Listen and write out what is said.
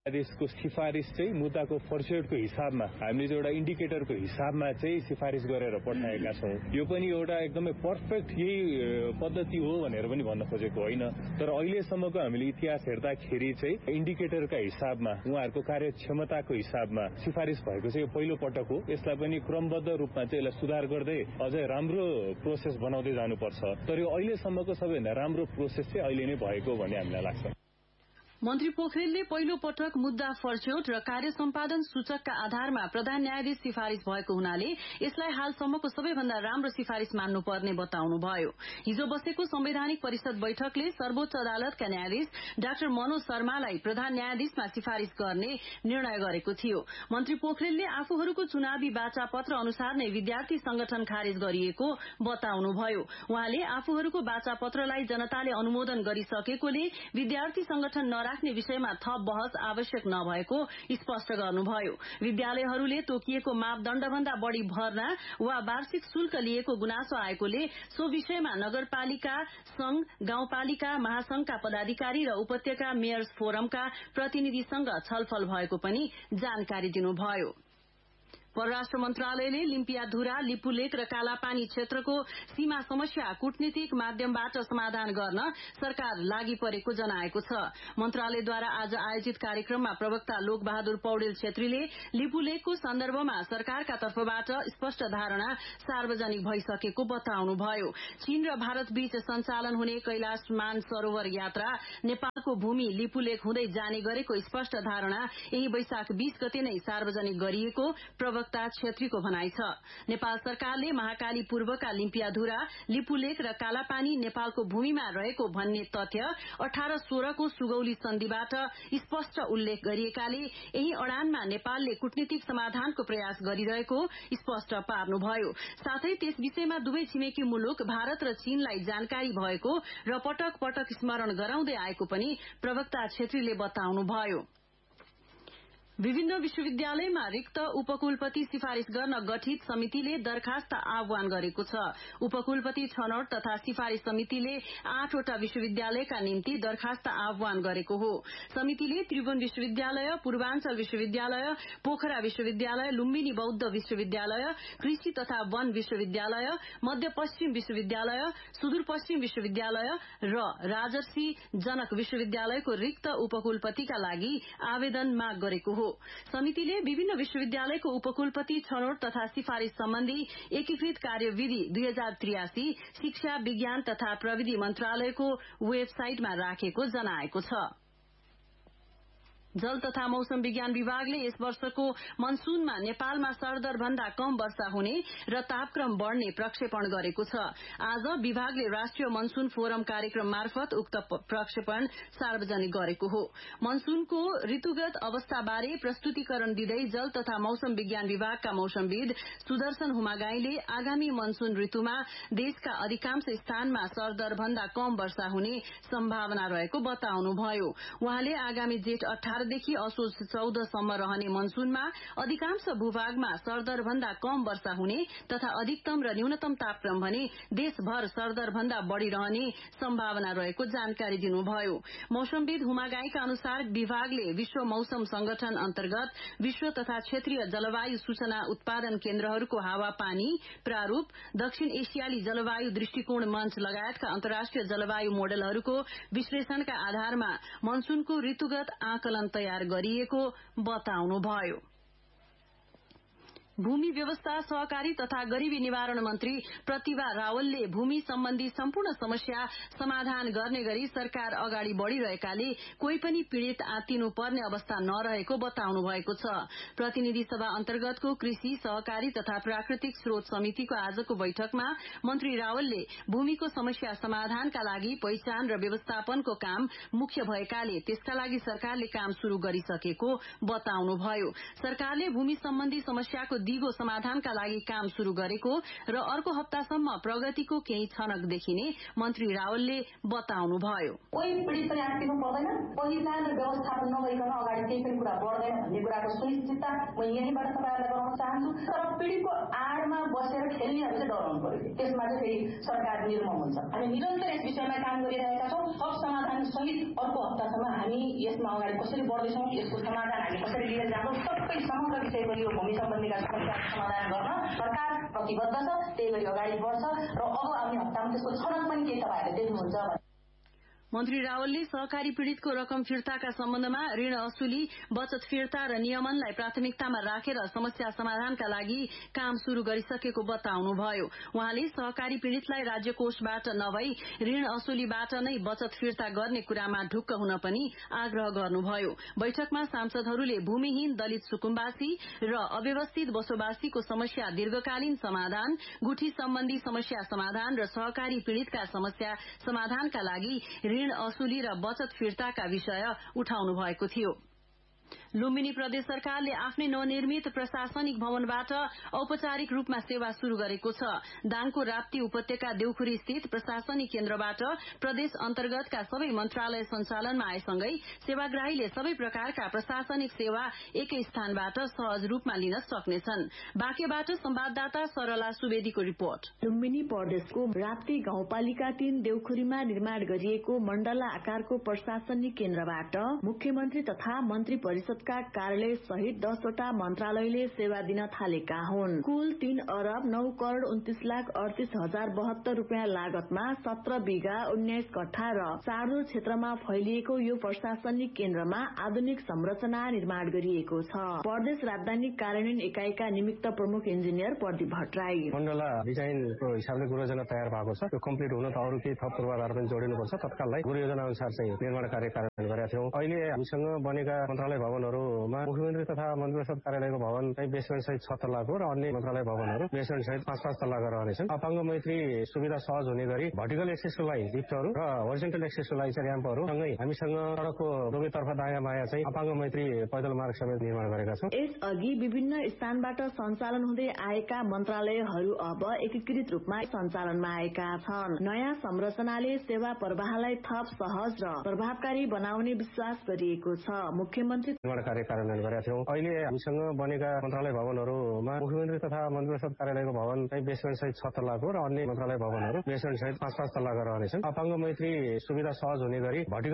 देशको सिफारिस चाहिँ मुद्दाको फर्स्टको हिसाबमा हामीले चाहिँ एउटा इन्डिकेटरको हिसाबमा चाहिँ सिफारिस गरेर पठाएका छौं। यो पनि एउटा एकदमै पर्फेक्ट यही पद्धति हो भनेर पनि भन्न खोजेको होइन, तर अहिलेसम्मको हामीले इतिहास हेर्दाखेरि चाहिँ इन्डिकेटरका हिसाबमा उहाँहरूको कार्यक्षमताको हिसाबमा सिफारिस भएको चाहिँ पहिलो पटक हो। यसलाई पनि क्रमबद्ध रूपमा चाहिँ यसलाई सुधार गर्दै अझै राम्रो प्रोसेस बनाउँदै जानुपर्छ। तर यो अहिलेसम्मको सबैभन्दा राम्रो प्रोसेस चाहिँ अहिले नै भएको भन्ने हामीलाई लाग्छ। मन्त्री पोखरेलले पहिलो पटक मुद्दा फर्स्यौट र कार्य सम्पादन सूचकका आधारमा प्रधान न्यायाधीश सिफारिश भएको हुनाले यसलाई हालसम्मको सबैभन्दा राम्रो सिफारिश मान्नुपर्ने बताउनुभयो। हिजो बसेको संवैधानिक परिषद बैठकले सर्वोच्च अदालतका न्यायाधीश डाक्टर मनोज शर्मालाई प्रधान न्यायाधीशमा सिफारिश गर्ने निर्णय गरेको थियो। मन्त्री पोखरेलले आफूहरूको चुनावी बाचापत्र अनुसार नै विद्यार्थी संगठन खारेज गरिएको बताउनुभयो। उहाँले आफूहरूको बाचापत्रलाई जनताले अनुमोदन गरिसकेकोले विद्यार्थी संगठन राख्ने विषयमा थप बहस आवश्यक नभएको स्पष्ट गर्नुभयो। विद्यालयहरूले तोकिएको मापदण्डभन्दा बढ़ी भर्ना वा वार्षिक शुल्क लिएको गुनासो आएकोले सो विषयमा नगरपालिका संघ, गाउँपालिका महासंघका पदाधिकारी र उपत्यका मेयर्स फोरमका प्रतिनिधिसँग छलफल भएको पनि जानकारी दिनुभयो। परराष्ट्र मन्त्रालयले लिम्पियाधुरा, लिपुलेक र कालापानी क्षेत्रको सीमा समस्या कूटनीतिक माध्यमबाट समाधान गर्न सरकार लागि परेको जनाएको छ। मन्त्रालयद्वारा आज आयोजित कार्यक्रममा प्रवक्ता लोकबहादुर पौडेल छेत्रीले लिपुलेकको सन्दर्भमा सरकारका तर्फबाट स्पष्ट धारणा सार्वजनिक भइसकेको बताउनुभयो। चीन र भारत बीच सञ्चालन हुने कैलाश मानसरोवर यात्रा नेपालको भूमि लिपुलेक हुँदै जाने गरेको स्पष्ट धारणा यही वैशाख 20 गते नै सार्वजनिक गरिएको प्रवक्ता छेत्रीको भनाइ छ। नेपाल सरकारले महाकाली पूर्वका लिम्पियाधुरा, लिपुलेक र कालापानी नेपालको भूमिमा रहेको भन्ने तथ्य 1816 को सुगौली सन्धिबाट स्पष्ट उल्लेख गरिएकाले यही अडानमा नेपालले कूटनीतिक समाधानको प्रयास गरिरहेको स्पष्ट पार्नुभयो। साथै त्यस विषयमा दुवै छिमेकी मुलुक भारत र चीनलाई जानकारी भएको र पटक पटक स्मरण गराउँदै आएको पनि प्रवक्ता छेत्रीले बताउनुभयो। विभिन्न विश्वविद्यालयमा रिक्त उपकुलपति सिफारिश गर्न गठित समितिले दरखास्त आह्वान गरेको छ। उपकुलपति छनौट तथा सिफारिश समितिले 8 वटा विश्वविद्यालयका निम्ति दरखास्त आह्वान गरेको हो। समितिले त्रिभुवन विश्वविद्यालय, पूर्वाञ्चल विश्वविद्यालय, पोखरा विश्वविद्यालय, लुम्बिनी बौद्ध विश्वविद्यालय, कृषि तथा वन विश्वविद्यालय, मध्यपश्चिम विश्वविद्यालय, सुदूरपश्चिम विश्वविद्यालय र राजर्षि जनक विश्वविद्यालयको रिक्त उपकुलपतिका लागि आवेदन माग गरेको हो। समितिले विभिन्न विश्वविद्यालयको उपकुलपति छनौट तथा सिफारिश सम्बन्धी एकीकृत कार्यविधि 2083 शिक्षा, विज्ञान तथा प्रविधि मन्त्रालयको वेबसाइटमा राखेको जनाएको छ। जल तथा मौसम विज्ञान विभागले यस वर्षको मनसूनमा नेपालमा सरदर भन्दा कम वर्षा हुने र तापक्रम बढ़ने प्रक्षेपण गरेको छ। आज विभागले राष्ट्रिय मनसून फोरम कार्यक्रम मार्फत उक्त प्रक्षेपण सार्वजनिक गरेको हो। मनसूनको ऋतुगत अवस्थाबारे प्रस्तुतिकरण दिँदै जल तथा मौसम विज्ञान विभागका मौसमविद सुदर्शन हुमागाईले आगामी मनसून ऋतुमा देशका अधिकांश स्थानमा सरदर भन्दा कम वर्षा हुने सम्भावना रहेको बताउनुभयो। उहाँले आगामी जेठ 18 देखि असोज 14 सम्म रहने मनसूनमा अधिकांश भूभागमा सरदर भन्दा कम वर्षा हुने तथा अधिकतम र न्यूनतम तापक्रम भने देशभर सरदर भन्दा बढ़ी रहने सम्भावना रहेको जानकारी दिनुभयो। मौसमविद हुमागाईका अनुसार विभागले विश्व मौसम संगठन अन्तर्गत विश्व तथा क्षेत्रीय जलवायु सूचना उत्पादन केन्द्रहरूको हावापानी प्रारूप, दक्षिण एशियाली जलवायु दृष्टिकोण मंच लगायतका अन्तर्राष्ट्रिय जलवायु मोडलहरूको विश्लेषणका आधारमा मनसूनको ऋतुगत आकलन तयार गरिएको बताउनुभयो। भूमि व्यवस्था, सहकारी तथा गरीबी निवारण मन्त्री प्रतिभा रावलले भूमि सम्बन्धी सम्पूर्ण समस्या समाधान गर्ने गरी सरकार अगाडि बढ़िरहेकाले कोही पनि पीड़ित आत्तिनु पर्ने अवस्था नरहेको बताउनु भएको छ। प्रतिनिधि सभा अन्तर्गतको कृषि, सहकारी तथा प्राकृतिक स्रोत समितिको आजको बैठकमा मन्त्री रावलले भूमिको समस्या समाधानका लागि पहिचान र व्यवस्थापनको काम मुख्य भएकाले त्यसका लागि सरकारले काम शुरू गरिसकेको बताउनुभयो। सरकारले भूमि सम्बन्धी समस्याको दिगो समाधानका लागि काम शुरू गरेको र अर्को हप्तासम्म प्रगतिको केही छनक देखिने मन्त्री रावलले बताउनुभयो। कोही पीडित पनि आत्तिनु पर्दैन, पहिचान र व्यवस्थापन नगरिकन अगाडि केही पनि कुरा बढ्दैन भन्ने कुराको सुनिश्चितता म यहीँबाट तपाईँहरूलाई गराउन चाहन्छु। तर पीडितको आडमा बसेर खेल्नेहरू चाहिँ डराउनु पर्यो, त्यसमा चाहिँ फेरि सरकार निर्मम हुन्छ। हामी निरन्तर यस विषयमा काम गरिरहेका छौँ। सब समाधान सहित अर्को हप्तासम्म हामी यसमा अगाडि कसरी बढ्दैछौँ, यसको समाधान हामी कसरी लिएर जान्छौँ, सबै समग्र विषयको यो भूमि सम्बन्धीका समस्याको समाधान गर्न सरकार प्रतिबद्ध छ। त्यही गरी अगाडि बढ्छ र अब आउने हप्तामा त्यसको छनक पनि केही तपाईँहरूले देख्नुहुन्छ। मन्त्री रावलले सहकारी पीड़ितको रकम फिर्ताका सम्बन्धमा ऋण असुली, बचत फिर्ता र नियमनलाई प्राथमिकतामा राखेर समस्या समाधानका लागि काम शुरू गरिसकेको बताउनुभयो। उहाँले सहकारी पीड़ितलाई राज्य कोषबाट नभई ऋण असुलीबाट नै बचत फिर्ता गर्ने कुरामा ढुक्क हुन पनि आग्रह गर्नुभयो। बैठकमा सांसदहरूले भूमिहीन दलित सुकुम्बासी र अव्यवस्थित बसोबासीको समस्या दीर्घकालीन समाधान, गुठी सम्बन्धी समस्या समाधान र सहकारी पीड़ितका समस्या समाधानका लागि ऋण असुली र बचत फिर्ताका विषय उठाउनु भएको थियो। लुम्बिनी प्रदेश सरकारले आफ्नै नवनिर्मित प्रशासनिक भवनबाट औपचारिक रूपमा सेवा शुरू गरेको छ। दाङको राप्ती उपत्यका देउखुरी स्थित प्रशासनिक केन्द्रबाट प्रदेश अन्तर्गतका सबै मन्त्रालय सञ्चालनमा आएसँगै सेवाग्राहीले सबै प्रकारका प्रशासनिक सेवा एकै स्थानबाट सहज रूपमा लिन सक्नेछन्। बाँकेबाट संवाददाता सरला सुवेदीको रिपोर्ट। लुम्बिनी प्रदेशको राप्ती गाउँपालिका 3 देउखुरीमा निर्माण गरिएको मण्डला आकारको प्रशासनिक केन्द्रबाट मुख्यमन्त्री तथा मन्त्री परिषदका कार्यालय सहित 10 वटा मन्त्रालयले सेवा दिन थालेका हुन्। कुल 3 अरब 9 करोड़ 29 लाख 38 हजार 72 रूपियाँ लागतमा 17 बिघा 19 कट्ठा र चारदुर क्षेत्रमा फैलिएको यो प्रशासनिक केन्द्रमा आधुनिक संरचना निर्माण गरिएको छ। प्रदेश राजधानी कार्यान्वयन इकाइका निमित्त प्रमुख इन्जिनियर प्रदीप भट्टराई, मण्डला डिजाइनको हिसाबले गुरु योजना तयार भएको छ। त्यो कम्प्लिट हुन त अरू केही थप पूर्वाधार पनि जोडिनुपर्छ। तत्काललाई गुरु योजना अनुसार चाहिँ निर्माण कार्य कार्यान्वयन गरेका थियौं। अहिले हामीसँग बनेका मन्त्रालय भवनहरूमा मुख्यमन्त्री तथा मन्त्री परिषद कार्यालयको भवन चाहिँ बेसमेन्ट सहित 6 तल्लाको र अन्य मन्त्रालय भवनहरू बेसमेन्ट सहित 5-5 तल्लाका रहनेछन्। अपाङ्ग मैत्री सुविधा सहज हुने गरी भर्टिकल एक्सेसको लागि लिफ्टहरू र होरिजेन्टल एक्सेसको लागि चाहिँ र्याम्पहरू सँगै हामीसँग सडकको दोबैतर्फ दायाँ बायाँ चाहिँ अपाङ्ग मैत्री पैदल मार्ग समेत निर्माण गरेका छौं। यसअघि विभिन्न स्थानबाट सञ्चालन हुँदै आएका मन्त्रालयहरू अब एकीकृत रूपमा सञ्चालनमा आएका छन्। नयाँ संरचनाले सेवा प्रवाहलाई थप सहज र प्रभावकारी बनाउने विश्वास गरिएको छ। मुख्यमन्त्री निर्माण कार्य कार्यान्वयन गरेका थियौं। अहिले हामीसँग बनेका मन्त्रालय भवनहरूमा मुख्यमन्त्री तथा मन्त्री परिषद कार्यालयको भवन चाहिँ बेसमेन्ट सहित 6 तल्लाको र अन्य मन्त्रालय भवनहरू बेसमेन्ट सहित 5-5 तल्लाका रहनेछन्। अपाङ्ग मैत्री सुविधा सहज हुने गरी